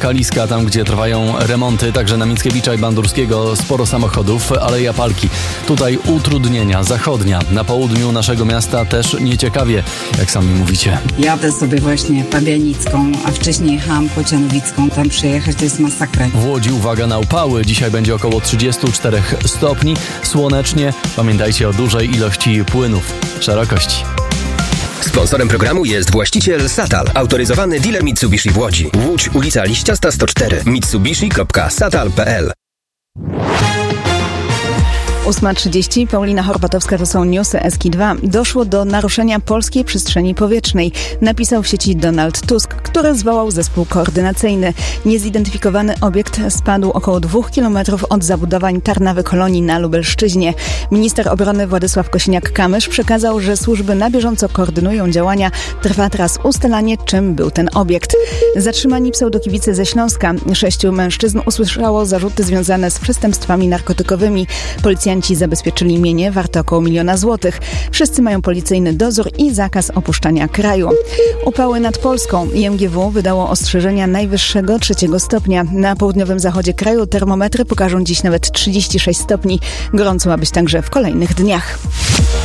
Kaliska, tam gdzie trwają remonty, także na Mickiewicza i Bandurskiego sporo samochodów, Aleja Palki. Tutaj utrudnienia, zachodnia. Na południu naszego miasta też nieciekawie, jak sami mówicie. Jadę sobie właśnie Pabianicką, a wcześniej jechałam Kocianowicką. Tam przyjechać to jest masakra. W Łodzi uwaga na upały. Dzisiaj będzie około 34 stopni. Słonecznie. Pamiętajcie o dużej ilości płynów. Szerokości. Sponsorem programu jest właściciel Satal, autoryzowany dealer Mitsubishi w Łodzi. Łódź, ulica Liściasta 104, mitsubishi.satal.pl. 8:30, Paulina Horbatowska, to są newsy Eski2. Doszło do naruszenia polskiej przestrzeni powietrznej, napisał w sieci Donald Tusk, który zwołał zespół koordynacyjny. Niezidentyfikowany obiekt spadł około 2 km od zabudowań Tarnawy Kolonii na Lubelszczyźnie. Minister obrony Władysław Kosiniak-Kamysz przekazał, że służby na bieżąco koordynują działania. Trwa teraz ustalanie, czym był ten obiekt. Zatrzymani pseudokibice ze Śląska. 6 mężczyzn usłyszało zarzuty związane z przestępstwami narkotykowymi. Policjanci zabezpieczyli mienie warte około 1 000 000 złotych. Wszyscy mają policyjny dozór i zakaz opuszczania kraju. Upały nad Polską. IMGW wydało ostrzeżenia najwyższego 3 stopnia. Na południowym zachodzie kraju termometry pokażą dziś nawet 36 stopni. Gorąco ma być także w kolejnych dniach.